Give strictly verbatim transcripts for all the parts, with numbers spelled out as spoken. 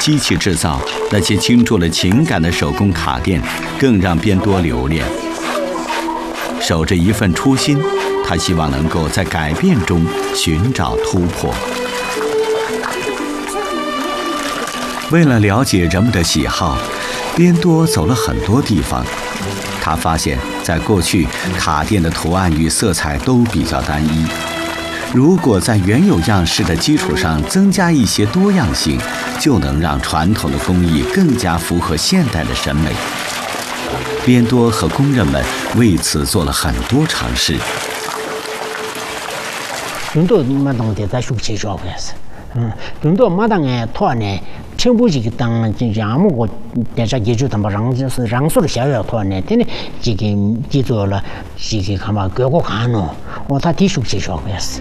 机器制造，那些倾注了情感的手工卡店，更让边多留恋。守着一份初心，他希望能够在改变中寻找突破。为了了解人们的喜好，边多走了很多地方。他发现，在过去，卡店的图案与色彩都比较单一。如果在原有样式的基础上增加一些多样性，就能让传统的工艺更加符合现代的审美。边多和工人们为此做了很多尝试。 눈도 마당 대다 숙제 좋아해서. 음, 눈도 마당에 토안에 첨부지기 땅 아무고 대자 예주도 랑서 랑소를 샤야 토안에 되네 지금 기도라 지기 가마 교고 가노. 어다 뒤숙제 좋아해서.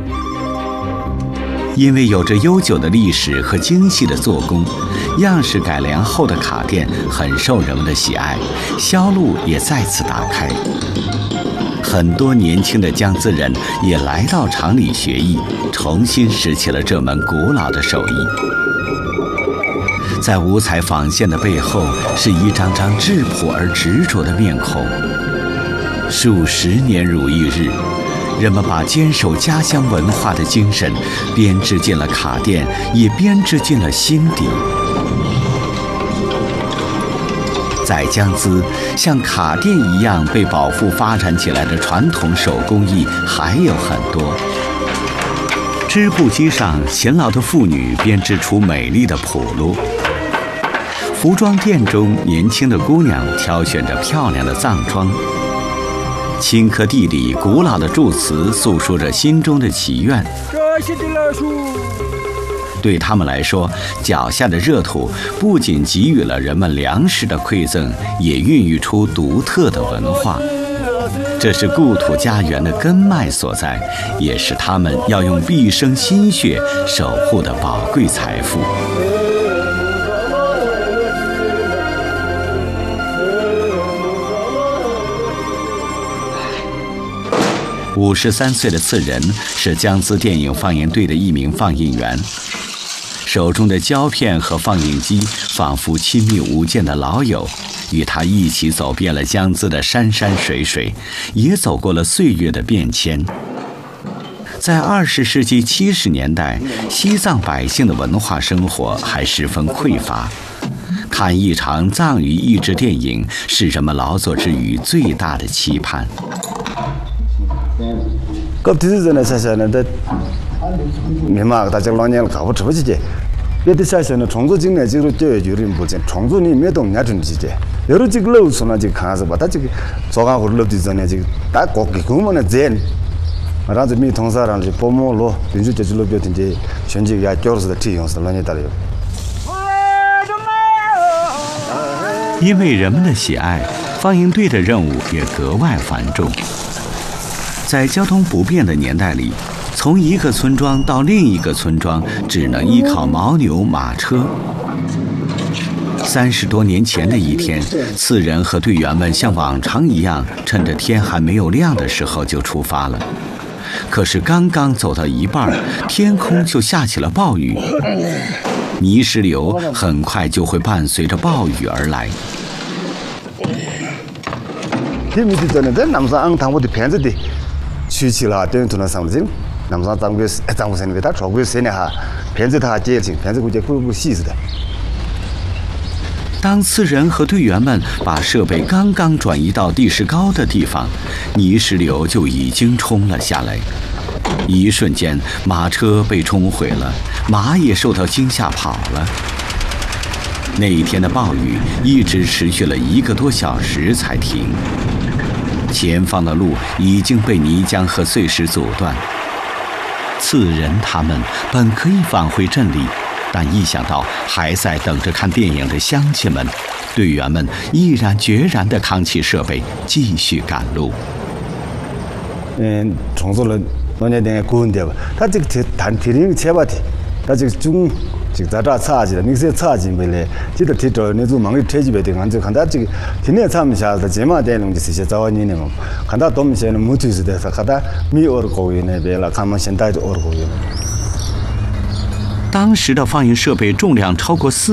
因为有着悠久的历史和精细的做工，样式改良后的卡店很受人们的喜爱，销路也再次打开。很多年轻的江孜人也来到厂里学艺，重新拾起了这门古老的手艺。在五彩纺线的背后，是一张张质朴而执着的面孔。数十年如一日，人们把坚守家乡文化的精神编织进了卡店，也编织进了心底。在江孜，像卡店一样被保护发展起来的传统手工艺还有很多。织布机上，勤劳的妇女编织出美丽的普路；服装店中，年轻的姑娘挑选着漂亮的藏装。青稞地里古老的祝词诉说着心中的祈愿。对他们来说，脚下的热土不仅给予了人们粮食的馈赠，也孕育出独特的文化。这是故土家园的根脉所在，也是他们要用毕生心血守护的宝贵财富。五十三岁的次仁是江孜电影放映队的一名放映员，手中的胶片和放映机仿佛亲密无间的老友，与他一起走遍了江孜的山山水水，也走过了岁月的变迁。在二十世纪七十年代，西藏百姓的文化生活还十分匮乏，看一场藏语译制电影是人们劳作之余最大的期盼。 그 뒤에서는 사실은 데 미막 다적 런년 가고 저버지게 예대 사실은 총조 직내 지로 뛰어 주린 보진 총조니 매동 야준지제 여러 직로 손아 직 가서 받아 직 조가 흘러 뒤전에 직 딱 꼭기 그만에 젠 라즈 미 통사랑 지 포모로 민주 제주로 벼든지 현지 야 겨서다 티용서 런이 달요 因为人们的喜爱，放映队的任务也格外繁重。在交通不便的年代里，从一个村庄到另一个村庄，只能依靠牦牛、马车。三十多年前的一天，次仁和队员们像往常一样，趁着天还没有亮的时候就出发了。可是刚刚走到一半，天空就下起了暴雨，泥石流很快就会伴随着暴雨而来。 취치라 된투나 상진 남산 장괴 장고선에 다 저고에 세네하 편지다 제일 편지고제 부부 시스다 当次仁和队员们把设备刚刚转移到地势高的地方，泥石流就已经冲了下来。一瞬间，马车被冲毁了，马也受到惊吓跑了。那一天的暴雨一直持续了一个多小时才停。前方的路已经被泥浆和碎石阻断。次仁他们本可以返回镇里，但一想到还在等着看电影的乡亲们，队员们毅然决然地扛起设备，继续赶路。 嗯，从做了多年的顾问的吧，他这个谈提领切吧的，他这个中。 지금 다다 차지다 믹스에 차진 별에 지도 티도 내주 망이 퇴지베 된 간저 간다 지금 티네 참샤다 제마 되는 짓이 자원이네 뭐 간다 dom세는 무투스 돼서 가다 미 얼고이네 별라 가만 현다도 얼고이네 当时的放映设备重量超过四